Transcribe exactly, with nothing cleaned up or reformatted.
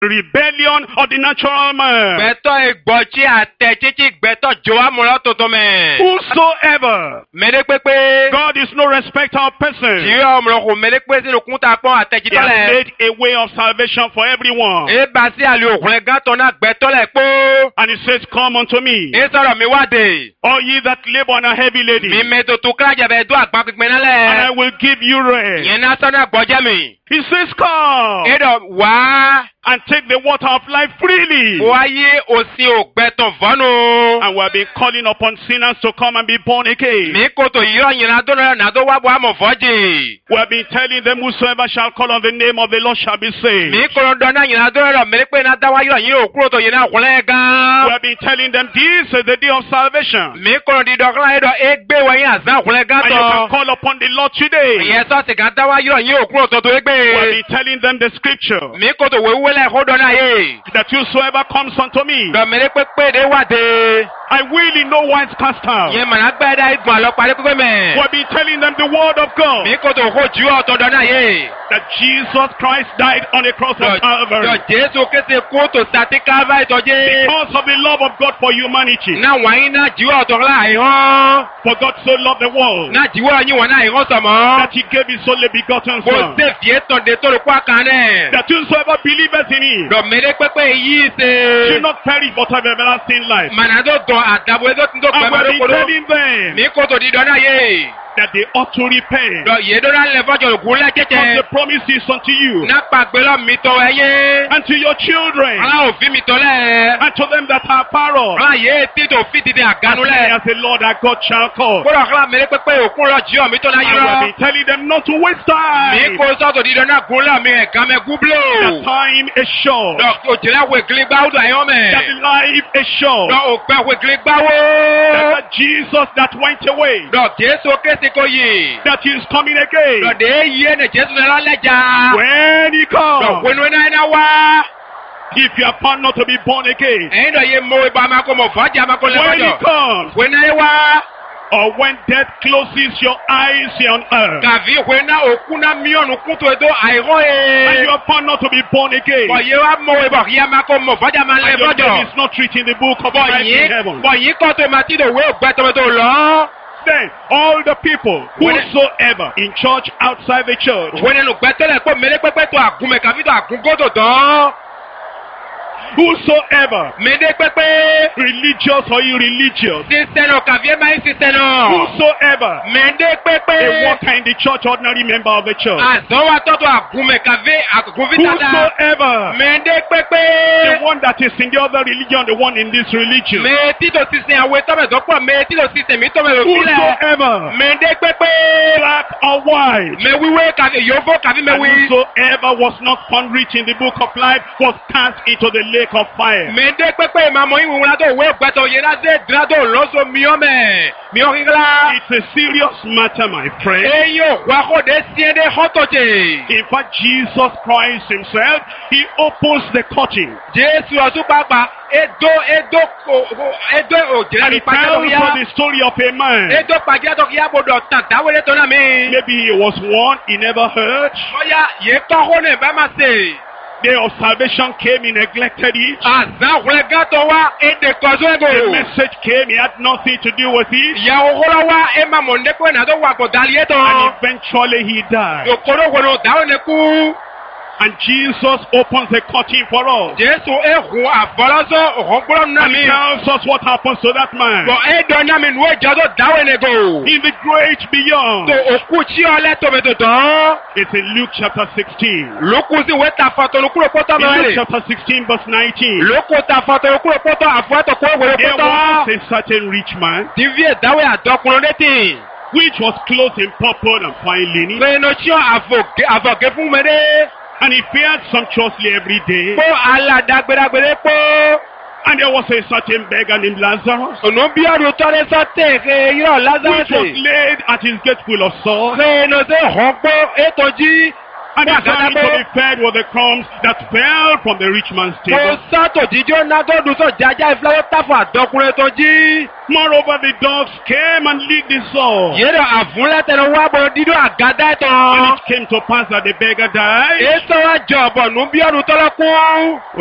rebellion of the natural man. Gbẹ̀tọ̀ ìgbọ̀jì àtẹ̀jíjì gbẹ̀tọ̀ jòwá múlò tuntun mẹ́. Whosoever. Mẹ́lẹ́ pépé. God is no respecter of persons. Tí yóò múlò kò mẹ́lẹ́ pé sínú kúntà pọ́n He àtẹ̀jíjì has lẹ̀. made a way of salvation for everyone. Ẹ bá sí àlè òkùnrin gàtọ̀ náà gbẹ̀tọ̀ lẹ̀ pọ́. And he says, come unto me, Ẹ sọ̀rọ̀ mi wá dé. all ye that labor and are heavy laden, Mi mẹ́tò tó kílájà bẹ̀ dún àgbà pípẹ́ náà and I lẹ̀. will give you rest. Yẹn náà sọ́nà gbọ́jẹ́ mi. He says, come Ẹ dọ̀ wá. and take the water of life freely. Wáyé òsì ògbẹ́tọ̀ fọ́nù. And we have been calling upon sinners to come and be born again. Mi kòtò yíyọ yìnyín tó náà nàdó wá bọ́ àmọ̀ fọ́jì. We have been telling them, whosoever shall call on the name of the Lord shall be saved. Mi kòtò dọ́nà yìnyín tó náà mẹ́lẹ́ pé náà dáwà yíyọ yìnyín òkúrò tó yìnyín àkúnlẹ̀ We gan. have been telling them, this is the day of salvation. Mi kòtò dídọ̀ kíláà yìí dọ̀ é gbé wọ̀nyí àzá àkúnlẹ̀ gan And you can tọ̀. call upon the Lord today. Ìyẹn sọ́ọ̀tì kan dáwà yíyọ yìnyín òkúrò tó tó é gbé. We have been telling them the scripture, Mi kòtò wéwúlẹ̀ kó dọ́nà yìí. that whosoever comes unto me, Dọ̀ mẹ́lẹ́ pépé dé wà dé. I will in no wise cast out. Yẹn mọ̀nà gbẹ́dá ìgbọ̀n lọ parí pípé mẹ́. We have been telling them the word of God, Mi kòtò kó ju ọ̀tọ̀ dọ́nà yìí. that Jesus Christ died on the cross of Calvary Dọ̀ Jésù kése kóòtò sàtí káfá ìtọ́jé. because of the love of God for humanity. Náà wọ̀nyí náà jíwọ́ ọ̀tọ̀ kíláà ìhán. For God so loved the world Náà jíwọ́ yín wọ̀n náà ìhán sọ̀mọ́. that he gave his only begotten Kò Son, sé fìé tàn dé tó lè kó àkànnẹ̀. that whosoever believeth in him Dọ̀ mẹ́lẹ́ pépé yìí ṣe. should not perish but have everlasting life. Mànà tó dọ̀ àdàbò ẹ̀ tó ti tó And we pẹ̀mọ́ have been lókòrò. telling them Mi kòtò dídọ̀ náà yé. that they ought to repent, Dọ̀ yé dọ́là lẹ̀ fọ́jọ́ ògúnlẹ̀ because jẹ́jẹ́. the promise is unto you Náà pàgbé lọ mi tọ́ ẹ yé. and to your children Ọlá òfin mi tọ́lẹ̀. and to them that are far off, Ọlá yé tí tó fi ti di àgánu lẹ̀. as the Lord our God shall call. Gbọ́dọ̀ kílá mẹ́lẹ́ pépé òkun lọ jí ọ̀mí tó náà And yí we have rọ. been telling them not to waste Mi time. kò sọ́tò dídọ̀ náà gúnlẹ̀ mi ẹ̀gá mẹ́ The gúblò. time is short. Dọ̀ òjìlá wègìlì gbáwó àyọ́ That the mẹ́. life is short. Dọ̀ òpẹ́ wègìlì gbáwó. That the Jesus that went away, Dọ̀ Jésù kése kò yìí. that he is coming again. Dọ̀ dé yí ẹnì Jésù náà lẹ́jà. When he Dọ̀ comes, wẹnu náà iná wá. if you are found not to be born again, Ẹ̀yin dọ̀ yé mo ibà máa kó mọ̀ fọ́jà máa kó when he lẹ́fọ́jọ́. comes, Wẹnu náà wá. or when death closes your eyes here on earth, Gàví wẹnu náà òkú náà míọ̀nù kún tó ètò àìrọ́ and you ẹ̀. are found not to be born again, Bọ̀ yé wá mo ibà kí yá máa kó mọ̀ fọ́jà máa and your lẹ́fọ́jọ́. name is not written in the book of life in heaven, Bọ̀yìn kọ́ tó máa tí lò wé ògbẹ́ tó tó lọ. then all the people, When it- whosoever, in church, outside the church, Wọ́n nínú gbẹ́tẹ́lẹ̀ pé mẹ́lẹ́ pẹ́pẹ́ tó àgúnmẹ̀ kàbí tó àgúngódò tán. whosoever, Mẹ́lẹ́ pẹ́pẹ́ religious or irreligious, ti sẹ́nà kàbí ẹ̀ máa ń ti sẹ́nà. whosoever, Mẹ́lẹ́ a pẹ́pẹ́ worker in the church, ordinary member of the church, àzọ́wà tọ́tọ̀ àgúnmẹ̀ kàbí àgúnfí tata. whosoever, Mẹ́lẹ́ the pẹ́pẹ́. one that is in the other religion, the one in this religion, Mẹ́ títò ti sin àwẹ̀ tọ́mẹ̀ tó pọ̀ mẹ́ títò ti sẹ̀mí tọ́mẹ̀ lò sílẹ̀. whosoever, Mẹ́lẹ́ pẹ́pẹ́. black or white, Mẹ́ wíwé kàbí yòófó kàbí and mẹ́wí. whosoever was not found rich in the book of life was cast into the lake of fire. Mẹ́lẹ́ pẹ́pẹ́ ìmàmọ́ ìwọ̀n ládò òwe ògbẹ́tọ̀ yẹn ládé dìrádò lọ́sọ miọ́mẹ̀ miọ́ kíkílá. It's a serious matter, my friend. Eyín òkú akóde síẹ́dẹ́ họ́tọ̀jẹ̀. In fact, Jesus Christ himself, he opens the curtain Jésù ọ̀tún pàápàá edo edo ko ko- edo òjìlá and ní he tells pàjẹ́ us the story of a man. edo pàjẹ́ tó kíyà gbọdọ̀ tàn dáwọ́lé tó náà mi. Maybe he was one he never heard. Bóyá yé kọ́kọ́ náà bá máa ṣe. Day of salvation came, he neglected it. Àzá òkúlẹ̀ gàtọ̀ wá èdè kọ̀ọ̀sọ́ The ẹ̀gò. message came, he had nothing to do with it. Ìyàwó kọ́lọ́ wá ẹ̀ máa mọ̀ ní pé nàdó wà kò dálé yé tán. And eventually he died. Òkòrò wòlò dáwọ́ ní kú. And Jesus opens the curtain for us. Jésù ehun àfọlọ́sọ òhùngbọ́n náà And he mi. tells us what happens to that man. Bọ̀ ẹ̀dọ̀ náà mi nù ẹ̀jọ́ tó dáwọ́ ní gò. In the great beyond. Tó òkú tí ọlẹ́ tòmẹ̀tò tán. It's in Luke chapter sixteen. Lókù sí ìwé ta fọ́tò lókùrò pọ́tọ́ In Luke mẹ́rin. chapter sixteen verse nineteen. Lókù ta fọ́tò lókùrò pọ́tọ́ àfọ́tò kó wèrè There pọ́tọ́. was a certain rich man Divi ẹ̀dáwé àdọ́kùnrin létí. which was clothed in purple and fine linen, Fẹ́nu tí àfọ̀gẹ́ fún mẹ́rẹ́. and he fared sumptuously every day. Pọ́ aládàgbéragbèrè pọ́. And there was a certain beggar named Lazarus, Ònú bí ọdún tọ́lé sọ́tẹ̀ ṣe yírọ̀ which was Lázárọ̀sì. laid at his gate full of sores, Fẹ́nu ṣe hàn pọ́ ètò jí. And Ní his hand àgádágodo. to be fed with the crumbs that fell from the rich man's Mo table. sọ́tò jíjó nágọ́dù sọ jájá ìfúláwọ́ táfọ̀ àdọ́kùnrin tó jí. Moreover, the dogs came and licked the sore. Yẹ́rọ àfúnlẹ́tẹ̀rẹ̀ wá bọ̀ dídó àgádá And ẹ̀tàn. it came to pass that the beggar died. Èso wa jọ ọ̀bọ̀ nù bí ọdún tọ́lọ́kún.